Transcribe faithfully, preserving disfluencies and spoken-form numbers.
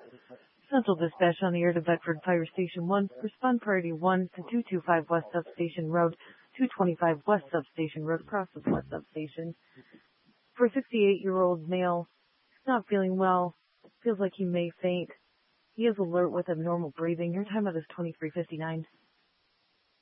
Central Dispatch on the air to Bedford Fire Station one. Respond priority one to two two five West Substation Road, two twenty-five West Substation Road, across the West Substation. For a sixty-eight-year-old male, not feeling well, feels like he may faint. He is alert with abnormal breathing. Your timeout is twenty-three fifty-nine.